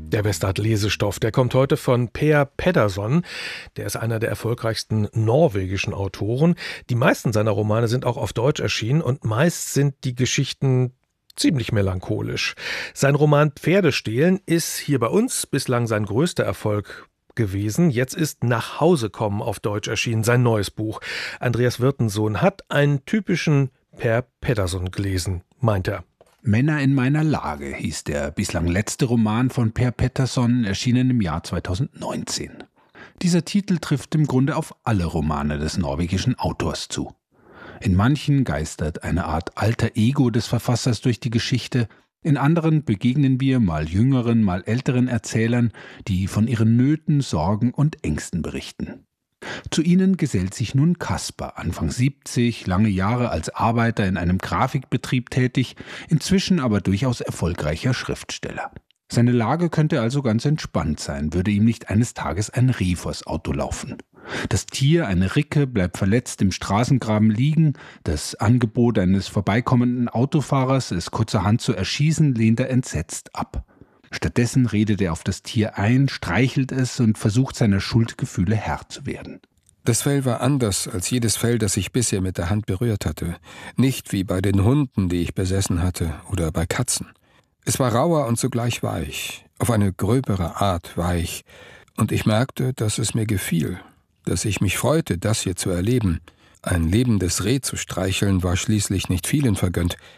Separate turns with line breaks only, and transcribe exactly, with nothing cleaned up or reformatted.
Der Bestart-Lesestoff, der kommt heute von Per Pettersson. Der ist einer der erfolgreichsten norwegischen Autoren. Die meisten seiner Romane sind auch auf Deutsch erschienen und meist sind die Geschichten ziemlich melancholisch. Sein Roman Pferdestehlen ist hier bei uns bislang sein größter Erfolg gewesen. Jetzt ist Nach Hause kommen auf Deutsch erschienen, sein neues Buch. Andreas Wirtensohn hat einen typischen Per Pettersson gelesen, meint er.
Männer in meiner Lage hieß der bislang letzte Roman von Per Pettersson, erschienen im Jahr zweitausendneunzehn. Dieser Titel trifft im Grunde auf alle Romane des norwegischen Autors zu. In manchen geistert eine Art alter Ego des Verfassers durch die Geschichte, in anderen begegnen wir mal jüngeren, mal älteren Erzählern, die von ihren Nöten, Sorgen und Ängsten berichten. Zu ihnen gesellt sich nun Kasper, Anfang siebzig, lange Jahre als Arbeiter in einem Grafikbetrieb tätig, inzwischen aber durchaus erfolgreicher Schriftsteller. Seine Lage könnte also ganz entspannt sein, würde ihm nicht eines Tages ein Reh vors Auto laufen. Das Tier, eine Ricke, bleibt verletzt im Straßengraben liegen. Das Angebot eines vorbeikommenden Autofahrers, es kurzerhand zu erschießen, lehnt er entsetzt ab. Stattdessen redet er auf das Tier ein, streichelt es und versucht seiner Schuldgefühle Herr zu werden.
Das Fell war anders als jedes Fell, das ich bisher mit der Hand berührt hatte. Nicht wie bei den Hunden, die ich besessen hatte, oder bei Katzen. Es war rauer und zugleich weich, auf eine gröbere Art weich. Und ich merkte, dass es mir gefiel, dass ich mich freute, das hier zu erleben. Ein lebendes Reh zu streicheln war schließlich nicht vielen vergönnt.